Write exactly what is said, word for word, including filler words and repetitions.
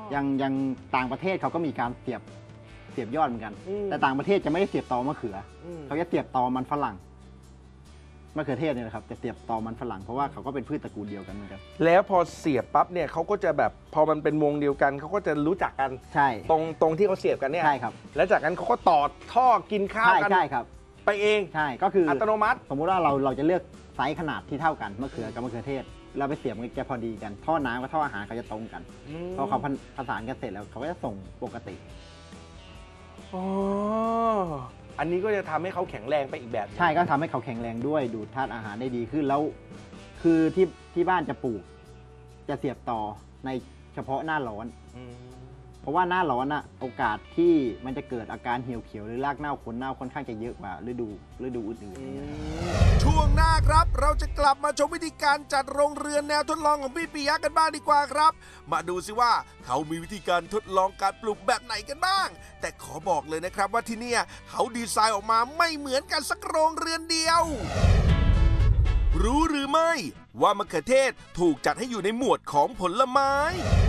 ยังยังต่างประเทศเขาก็มีการเสียบเสียบยอดเหมือนกันแต่ต่างประเทศจะไม่ได้เสียบตอมะเขือเขาจะเสียบตอมันฝรั่งมะเขือเทศเนี่ยนะครับจะเสียบตอมันฝรั่งเพราะว่าเขาก็เป็นพืชตระกูลเดียวกันเหมือนกันแล้วพอเสียบปั๊บเนี่ยเขาก็จะแบบพอมันเป็นวงเดียวกันเขาก็จะรู้จักกันใช่ตรงตรงที่เขาเสียบกันเนี่ยใช่ครับแล้วจากนั้นเขาก็ต่อท่อกินข้าวกันใช่ครับไปเองใช่ก็คืออัตโนมัติสมมุติว่าเราเราจะเลือกไซส์ขนาดที่เท่ากันมะเขือกับมะเขือเทศเราไปเสียบมันจะพอดีกันท่อน้ำกับท่ออาหารเขาจะตรงกันพอเขาผสานกันเสร็จแล้วเขาก็จะส่งปกติอ๋ออันนี้ก็จะทำให้เขาแข็งแรงไปอีกแบบใช่ก็ทำให้เขาแข็งแรงด้วยดูดธาตุอาหารได้ดีขึ้นแล้วคือที่ที่บ้านจะปลูกจะเสียบต่อในเฉพาะหน้าร้อนเพราะว่าหน้าร้อนอะโอกาสที่มันจะเกิดอาการเหี่ยวเขียวหรือรากเน่าขนเน่าค่อนข้างจะเยอะกว่าฤดูฤดูอื่นๆช่วงหน้าครับเราจะกลับมาชมวิธีการจัดโรงเรือนแนวทดลองของพี่ปิยะกันบ้างดีกว่าครับมาดูสิว่าเขามีวิธีการทดลองการปลูกแบบไหนกันบ้างแต่ขอบอกเลยนะครับว่าที่นี่เขาดีไซน์ออกมาไม่เหมือนกันสักโรงเรือนเดียวรู้หรือไม่ว่ามะเขือเทศถูกจัดให้อยู่ในหมวดของผลไม้